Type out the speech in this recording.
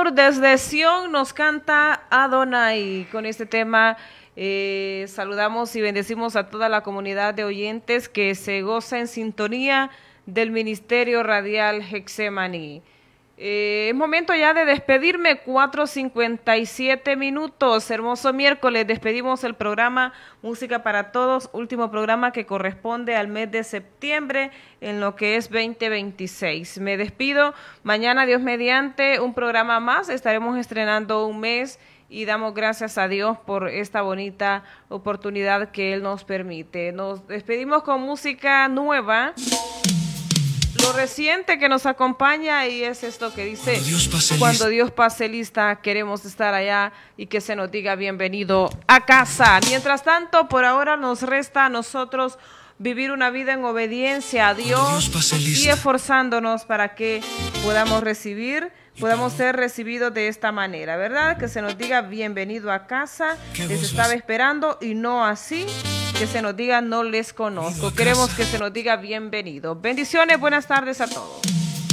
Amor desde Sion nos canta Adonai. Con este tema saludamos y bendecimos a toda la comunidad de oyentes que se goza en sintonía del Ministerio Radial Getsemaní. Es momento ya de despedirme, 4:57 minutos, hermoso miércoles, despedimos el programa Música para Todos, último programa que corresponde al mes de septiembre en lo que es 2026. Me despido, mañana Dios mediante, un programa más, estaremos estrenando un mes y damos gracias a Dios por esta bonita oportunidad que Él nos permite. Nos despedimos con música nueva. Lo reciente que nos acompaña y es esto que dice, cuando Dios pase lista, queremos estar allá y que se nos diga bienvenido a casa. Mientras tanto, por ahora nos resta a nosotros vivir una vida en obediencia a Dios y esforzándonos para que podamos ser recibidos de esta manera, ¿verdad? Que se nos diga bienvenido a casa, les estaba esperando y no así que se nos diga no les conozco. Queremos que se nos diga bienvenido. Bendiciones, buenas tardes a todos.